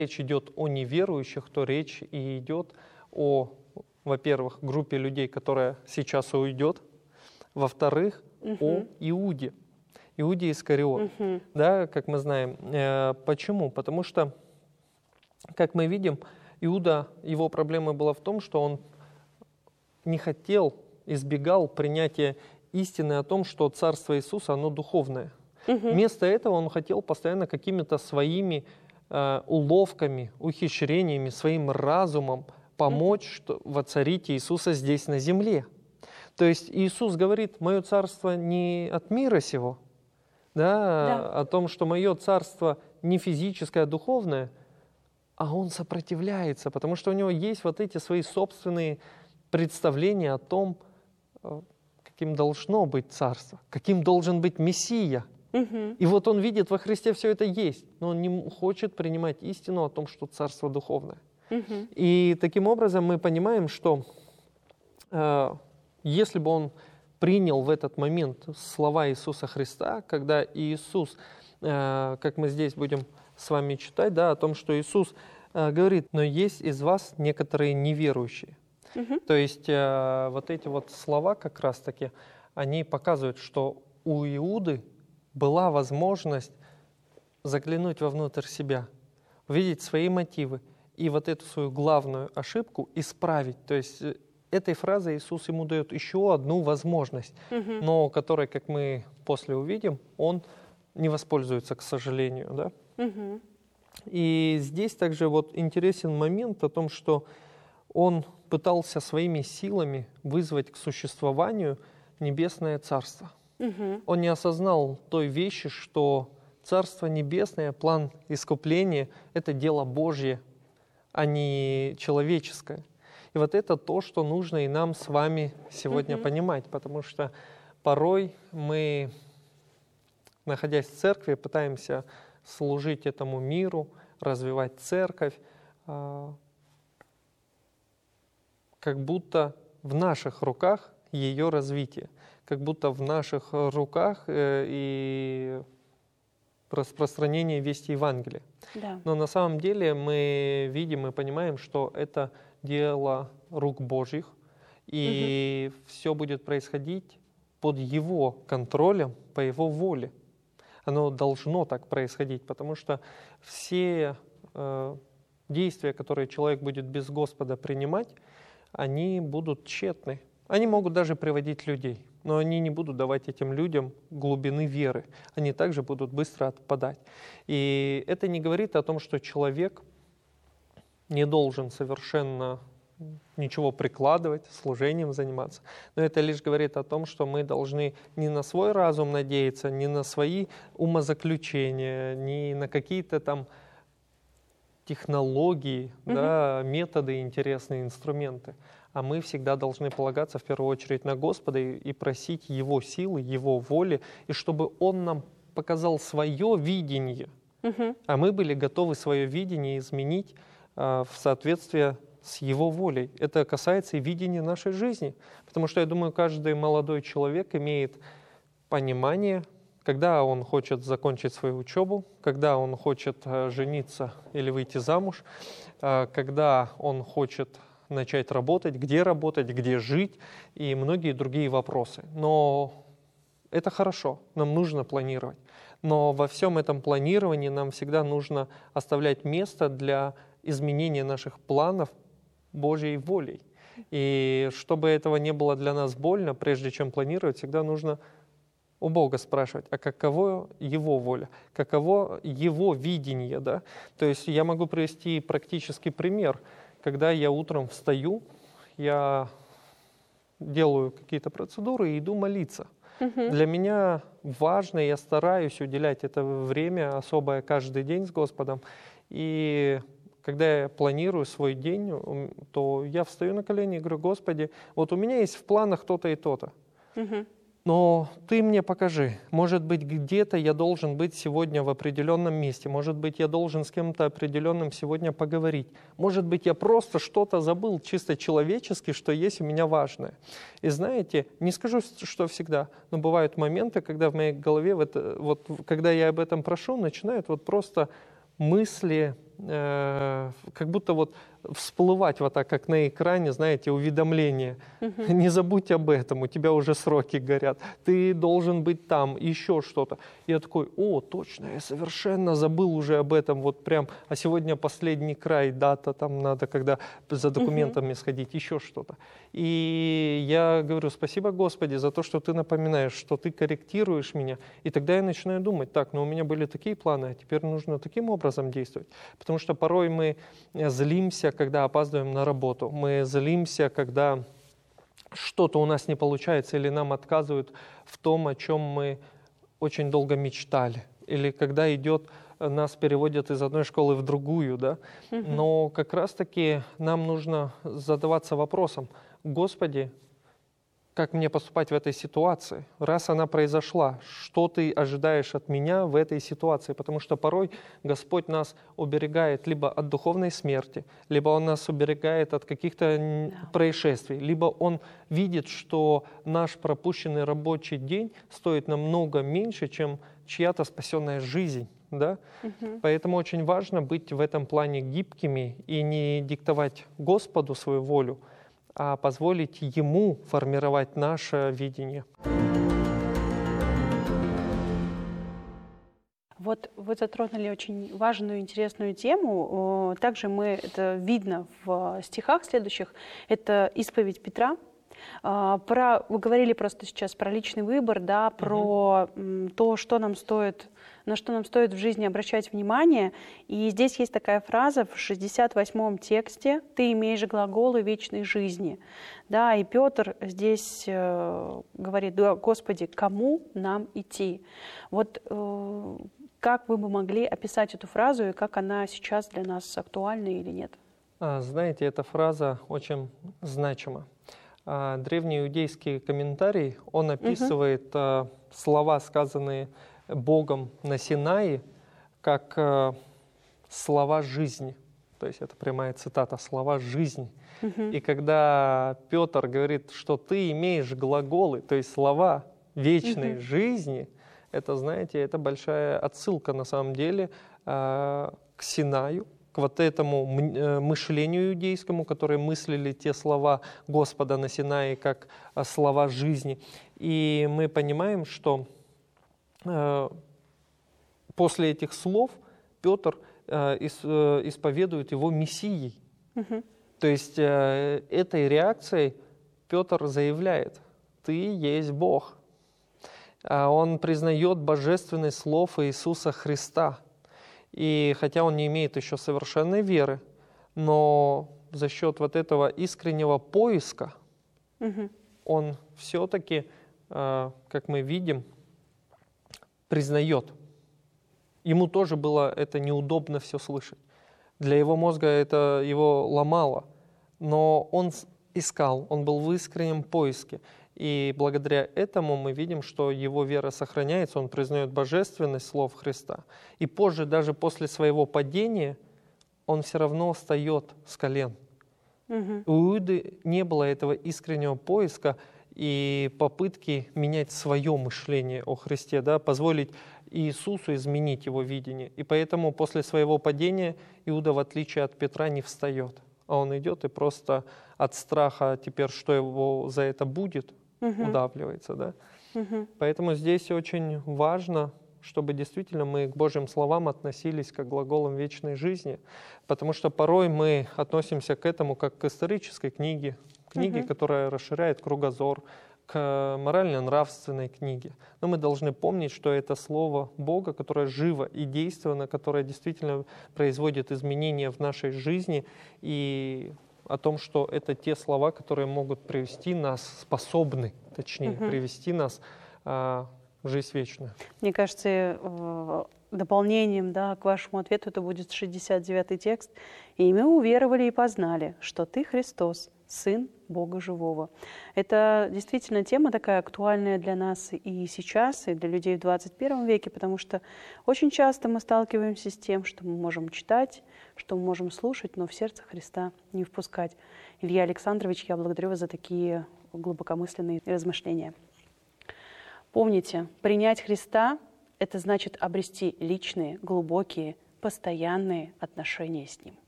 речь идет о неверующих, то речь и идет о, во-первых, группе людей, которая сейчас уйдет, во-вторых, о Иуде, Иуде Искариот. Да, как мы знаем. Почему? Потому что, как мы видим, Иуда, его проблема была в том, что он не хотел, избегал принятия истины о том, что Царство Иисуса, оно духовное. Вместо этого он хотел постоянно какими-то своими уловками, ухищрениями, своим разумом помочь воцарить Иисуса здесь на земле. То есть Иисус говорит: «Мое царство не от мира сего», о том, что мое царство не физическое, а духовное, а он сопротивляется, потому что у него есть вот эти свои собственные представления о том, каким должно быть царство, каким должен быть Мессия. И вот он видит, во Христе все это есть, но он не хочет принимать истину о том, что царство духовное. И таким образом мы понимаем, что если бы он принял в этот момент слова Иисуса Христа, когда Иисус, как мы здесь будем с вами читать, о том, что Иисус говорит: «Но есть из вас некоторые неверующие». То есть вот эти вот слова как раз-таки, они показывают, что у Иуды была возможность заглянуть вовнутрь себя, увидеть свои мотивы и вот эту свою главную ошибку исправить. То есть этой фразой Иисус ему дает еще одну возможность, но которой, как мы после увидим, он не воспользуется, к сожалению. И здесь также вот интересен момент о том, что он пытался своими силами вызвать к существованию небесное царство. Он не осознал той вещи, что Царство Небесное, план искупления — это дело Божье, а не человеческое. И вот это то, что нужно и нам с вами сегодня понимать, потому что порой мы, находясь в церкви, пытаемся служить этому миру, развивать церковь, как будто в наших руках ее развитие, как будто в наших руках и распространение вести Евангелия. Но на самом деле мы видим и понимаем, что это дело рук Божьих, и все будет происходить под Его контролем, по Его воле. Оно должно так происходить, потому что все действия, которые человек будет без Господа принимать, они будут тщетны. Они могут даже приводить людей, но они не будут давать этим людям глубины веры. Они также будут быстро отпадать. И это не говорит о том, что человек не должен совершенно ничего прикладывать, служением заниматься. Но это лишь говорит о том, что мы должны не на свой разум надеяться, не на свои умозаключения, не на какие-то там технологии, методы, интересные инструменты. А мы всегда должны полагаться в первую очередь на Господа и просить Его силы, Его воли, и чтобы Он нам показал свое видение, а мы были готовы свое видение изменить в соответствии с Его волей. Это касается и видения нашей жизни, потому что, я думаю, каждый молодой человек имеет понимание, когда он хочет закончить свою учебу, когда он хочет жениться или выйти замуж, когда он хочет начать работать, где жить и многие другие вопросы. Но это хорошо, нам нужно планировать. Но во всем этом планировании нам всегда нужно оставлять место для изменения наших планов Божьей волей. И чтобы этого не было для нас больно, прежде чем планировать, всегда нужно у Бога спрашивать, а каково Его воля, каково Его видение. То есть я могу привести практический пример. Когда я утром встаю, я делаю какие-то процедуры и иду молиться. Для меня важно, я стараюсь уделять это время особое каждый день с Господом. И когда я планирую свой день, то я встаю на колени и говорю: Господи, вот у меня есть в планах то-то и то-то. Но Ты мне покажи, может быть, где-то я должен быть сегодня в определенном месте, может быть, я должен с кем-то определенным сегодня поговорить, может быть, я просто что-то забыл чисто человечески, что есть у меня важное. И знаете, не скажу, что всегда, но бывают моменты, когда в моей голове, когда я об этом прошу, начинают вот просто мысли как будто вот всплывать вот так, как на экране, знаете, уведомления. Не забудь об этом, у тебя уже сроки горят. Ты должен быть там, еще что-то. Я такой, о, точно, я совершенно забыл уже об этом. Вот прям, а сегодня последний край, дата, там надо, когда за документами сходить, еще что-то. И я говорю, спасибо, Господи, за то, что ты напоминаешь, что ты корректируешь меня. И тогда я начинаю думать, так, ну у меня были такие планы, а теперь нужно таким образом действовать. Потому что порой мы злимся, когда опаздываем на работу. Мы злимся, когда что-то у нас не получается, или нам отказывают в том, о чем мы очень долго мечтали. Или когда нас переводят из одной школы в другую. Да? Но как раз-таки нам нужно задаваться вопросом, Господи, как мне поступать в этой ситуации? Раз она произошла, что ты ожидаешь от меня в этой ситуации? Потому что порой Господь нас уберегает либо от духовной смерти, либо Он нас уберегает от каких-то происшествий, либо Он видит, что наш пропущенный рабочий день стоит намного меньше, чем чья-то спасенная жизнь. Да? Поэтому очень важно быть в этом плане гибкими и не диктовать Господу свою волю, а позволить Ему формировать наше видение. Вот вы затронули очень важную, интересную тему. Также это видно в стихах следующих. Это исповедь Петра. Вы говорили просто сейчас про личный выбор, да, про то, на что нам стоит в жизни обращать внимание. И здесь есть такая фраза в 68-м тексте: «Ты имеешь глаголы вечной жизни». Да, и Петр здесь говорит: «Господи, кому нам идти?» Вот как вы бы могли описать эту фразу, и как она сейчас для нас актуальна или нет? Знаете, эта фраза очень значима. Древний иудейский комментарий, он описывает слова, сказанные Богом на Синае, как слова жизни. То есть это прямая цитата, слова жизни. И когда Петр говорит, что ты имеешь глаголы, то есть слова вечной жизни, это, знаете, это большая отсылка на самом деле к Синаю, к вот этому мышлению иудейскому, которые мыслили те слова Господа на Синае как слова жизни. И мы понимаем, что после этих слов Петр исповедует его мессией. То есть этой реакцией Петр заявляет: «Ты есть Бог». Он признает божественность слов Иисуса Христа. И хотя он не имеет еще совершенной веры, но за счет вот этого искреннего поиска он все-таки, как мы видим, признает. Ему тоже было это неудобно все слышать. Для его мозга это его ломало. Но он искал, он был в искреннем поиске. И благодаря этому мы видим, что его вера сохраняется, он признает божественность слов Христа. И позже, даже после своего падения, он все равно встает с колен. У Иуды не было этого искреннего поиска и попытки менять свое мышление о Христе, да, позволить Иисусу изменить его видение. И поэтому после своего падения Иуда, в отличие от Петра, не встает, а он идет и просто от страха теперь, что его за это будет, удавливается. Да? Поэтому здесь очень важно, чтобы действительно мы к Божьим словам относились как к глаголам вечной жизни, потому что порой мы относимся к этому как к исторической книге, которая расширяет кругозор, к морально-нравственной книге. Но мы должны помнить, что это Слово Бога, которое живо и действенно, которое действительно производит изменения в нашей жизни, и о том, что это те слова, которые могут привести нас, способны, точнее, привести нас в жизнь вечную. Мне кажется, дополнением, да, к вашему ответу это будет 69-й текст. «И мы уверовали и познали, что Ты, Христос, Сын Бога Живого». Это действительно тема такая актуальная для нас и сейчас, и для людей в 21 веке, потому что очень часто мы сталкиваемся с тем, что мы можем читать, что мы можем слушать, но в сердце Христа не впускать. Илья Александрович, я благодарю вас за такие глубокомысленные размышления. Помните, принять Христа — это значит обрести личные, глубокие, постоянные отношения с Ним.